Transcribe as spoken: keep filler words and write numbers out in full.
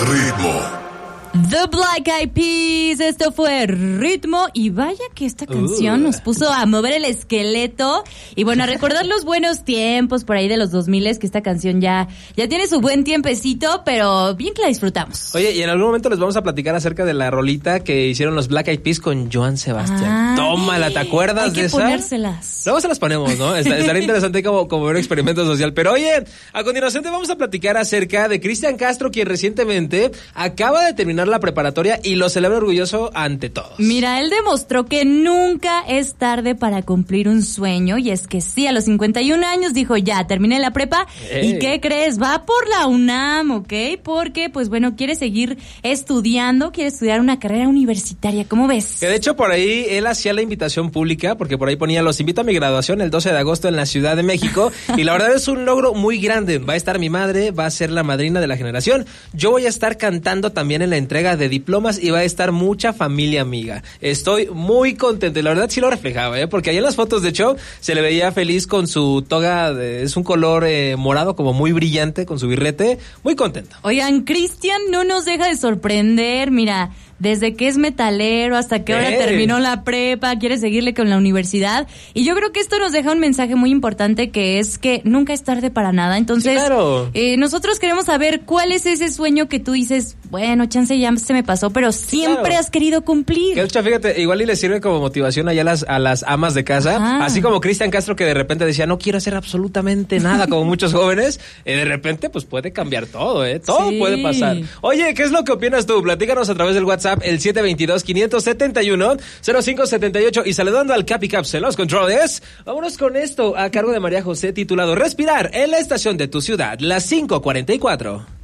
Ritmo. The Black Eyed Peas, esto fue Ritmo, y vaya que esta canción uh. nos puso a mover el esqueleto y bueno, a recordar los buenos tiempos por ahí de los dos miles, que esta canción ya, ya tiene su buen tiempecito, pero bien que la disfrutamos. Oye, y en algún momento les vamos a platicar acerca de la rolita que hicieron los Black Eyed Peas con Joan Sebastián. Ah, tómala, ¿te acuerdas de esa? Hay que ponérselas. Luego se las ponemos, ¿no? Estaría interesante como, como ver un experimento social. Pero oye, a continuación te vamos a platicar acerca de Cristian Castro, quien recientemente acaba de terminar la preparatoria y lo celebra orgulloso ante todos. Mira, él demostró que nunca es tarde para cumplir un sueño, y es que sí, a los cincuenta y un años dijo, ya, terminé la prepa. Hey. ¿Y qué crees? Va por la UNAM, ¿ok? Porque, pues bueno, quiere seguir estudiando, quiere estudiar una carrera universitaria. ¿Cómo ves? Que de hecho por ahí él hacía la invitación pública, porque por ahí ponía, los invito a mi graduación el doce de agosto en la Ciudad de México, y la verdad es un logro muy grande. Va a estar mi madre, va a ser la madrina de la generación. Yo voy a estar cantando también en la entrega de diplomas y va a estar mucha familia amiga. Estoy muy contento y la verdad sí lo reflejaba, ¿eh? Porque ahí en las fotos de show se le veía feliz con su toga, de, es un color eh, morado como muy brillante, con su birrete, muy contento. Oigan, Cristian no nos deja de sorprender, mira, desde que es metalero hasta que ahora hey. terminó la prepa, quiere seguirle con la universidad, y yo creo que esto nos deja un mensaje muy importante, que es que nunca es tarde para nada. Entonces, sí, claro. eh, nosotros queremos saber cuál es ese sueño que tú dices, bueno, chance ya se me pasó, pero siempre claro. has querido cumplir. Que, hecho, fíjate, igual y le sirve como motivación allá a las, a las amas de casa, ajá. Así como Cristian Castro, que de repente decía, no quiero hacer absolutamente nada, como muchos jóvenes, y de repente pues puede cambiar todo, ¿eh? Todo sí. puede pasar. Oye, ¿qué es lo que opinas tú? Platícanos a través del WhatsApp, el siete dos dos, cinco siete uno, cero cinco siete ocho, y saludando al Capi Caps en los controles, vámonos con esto a cargo de María José, titulado Respirar, en la estación de tu ciudad, las cinco cuarenta y cuatro.